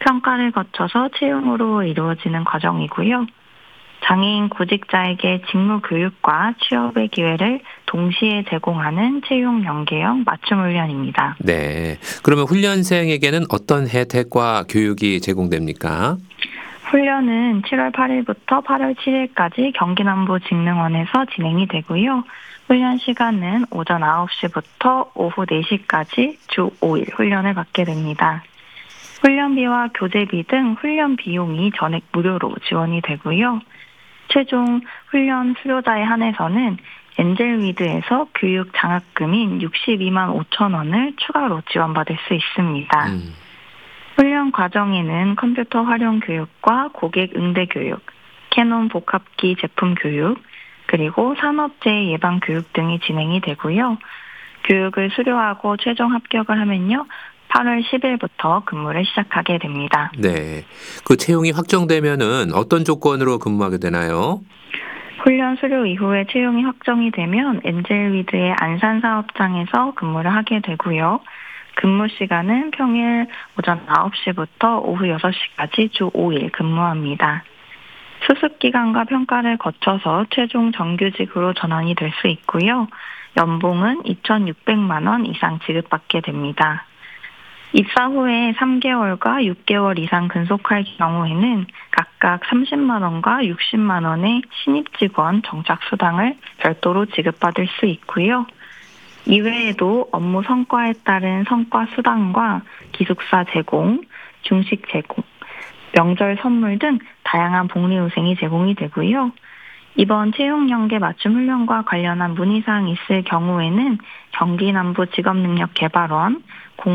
평가를 거쳐서 채용으로 이루어지는 과정이고요. 장애인 구직자에게 직무 교육과 취업의 기회를 동시에 제공하는 채용 연계형 맞춤 훈련입니다. 네. 그러면 훈련생에게는 어떤 혜택과 교육이 제공됩니까? 훈련은 7월 8일부터 8월 7일까지 경기남부직능원에서 진행이 되고요. 훈련 시간은 오전 9시부터 오후 4시까지 주 5일 훈련을 받게 됩니다. 훈련비와 교재비 등 훈련 비용이 전액 무료로 지원이 되고요. 최종 훈련 수료자에 한해서는 엔젤위드에서 교육 장학금인 62만 5천 원을 추가로 지원받을 수 있습니다. 훈련 과정에는 컴퓨터 활용 교육과 고객 응대 교육, 캐논 복합기 제품 교육, 그리고 산업재해 예방 교육 등이 진행이 되고요. 교육을 수료하고 최종 합격을 하면요. 8월 10일부터 근무를 시작하게 됩니다. 네. 그 채용이 확정되면은 어떤 조건으로 근무하게 되나요? 훈련 수료 이후에 채용이 확정이 되면 엔젤위드의 안산사업장에서 근무를 하게 되고요. 근무 시간은 평일 오전 9시부터 오후 6시까지 주 5일 근무합니다. 수습기간과 평가를 거쳐서 최종 정규직으로 전환이 될 수 있고요. 연봉은 2,600만 원 이상 지급받게 됩니다. 입사 후에 3개월과 6개월 이상 근속할 경우에는 각각 30만 원과 60만 원의 신입직원 정착수당을 별도로 지급받을 수 있고요. 이외에도 업무 성과에 따른 성과 수당과 기숙사 제공, 중식 제공, 명절 선물 등 다양한 복리후생이 제공이 되고요. 이번 채용연계 맞춤 훈련과 관련한 문의사항이 있을 경우에는 경기남부직업능력개발원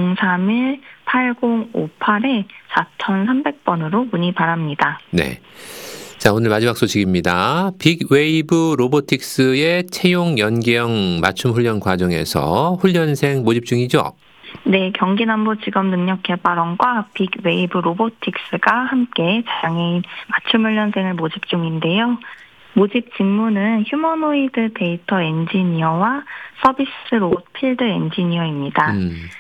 031-8058-4300번으로 문의 바랍니다. 네. 자, 오늘 마지막 소식입니다. 빅웨이브 로보틱스의 채용 연계형 맞춤 훈련 과정에서 훈련생 모집 중이죠? 네, 경기남부직업능력개발원과 빅웨이브 로보틱스가 함께 장애인 맞춤 훈련생을 모집 중인데요. 모집 직무는 휴머노이드 데이터 엔지니어와 서비스 로봇 필드 엔지니어입니다.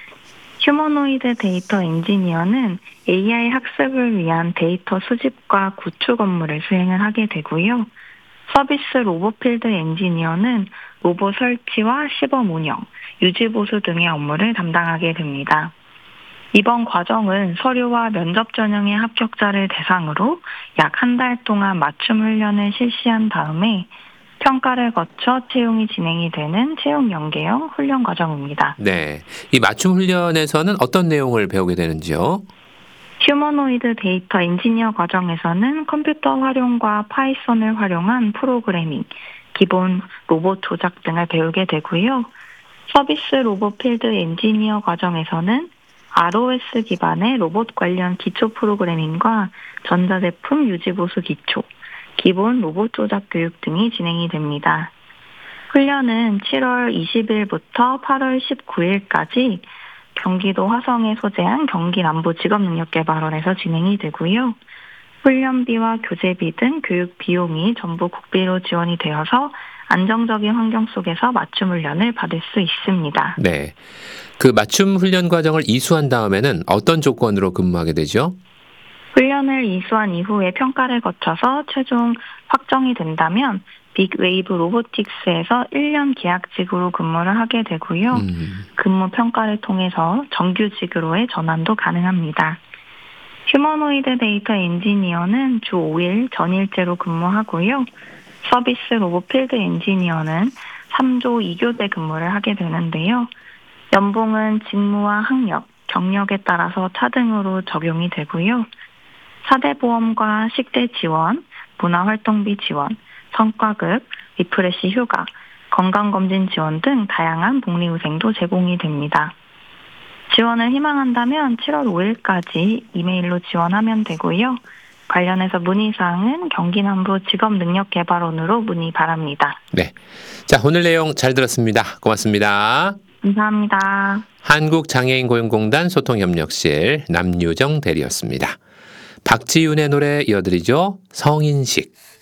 휴머노이드 데이터 엔지니어는 AI 학습을 위한 데이터 수집과 구축 업무를 수행을 하게 되고요. 서비스 로봇 필드 엔지니어는 로봇 설치와 시범 운영, 유지 보수 등의 업무를 담당하게 됩니다. 이번 과정은 서류와 면접 전형의 합격자를 대상으로 약 한 달 동안 맞춤 훈련을 실시한 다음에 평가를 거쳐 채용이 진행이 되는 채용 연계형 훈련 과정입니다. 네. 이 맞춤 훈련에서는 어떤 내용을 배우게 되는지요? 휴머노이드 데이터 엔지니어 과정에서는 컴퓨터 활용과 파이썬을 활용한 프로그래밍, 기본 로봇 조작 등을 배우게 되고요. 서비스 로봇 필드 엔지니어 과정에서는 ROS 기반의 로봇 관련 기초 프로그래밍과 전자제품 유지보수 기초, 기본 로봇 조작 교육 등이 진행이 됩니다. 훈련은 7월 20일부터 8월 19일까지 경기도 화성에 소재한 경기남부직업능력개발원에서 진행이 되고요. 훈련비와 교재비 등 교육 비용이 전부 국비로 지원이 되어서 안정적인 환경 속에서 맞춤 훈련을 받을 수 있습니다. 네. 그 맞춤 훈련 과정을 이수한 다음에는 어떤 조건으로 근무하게 되죠? 훈련을 이수한 이후에 평가를 거쳐서 최종 확정이 된다면 빅웨이브 로보틱스에서 1년 계약직으로 근무를 하게 되고요. 근무 평가를 통해서 정규직으로의 전환도 가능합니다. 휴머노이드 데이터 엔지니어는 주 5일 전일제로 근무하고요. 서비스 로봇 필드 엔지니어는 3조 2교대 근무를 하게 되는데요. 연봉은 직무와 학력, 경력에 따라서 차등으로 적용이 되고요. 사대보험과 식대 지원, 문화활동비 지원, 성과급, 리프레시 휴가, 건강검진 지원 등 다양한 복리후생도 제공이 됩니다. 지원을 희망한다면 7월 5일까지 이메일로 지원하면 되고요. 관련해서 문의사항은 경기남부 직업능력개발원으로 문의 바랍니다. 네. 자, 오늘 내용 잘 들었습니다. 고맙습니다. 감사합니다. 한국장애인고용공단 소통협력실 남유정 대리였습니다. 박지윤의 노래 이어드리죠. 성인식.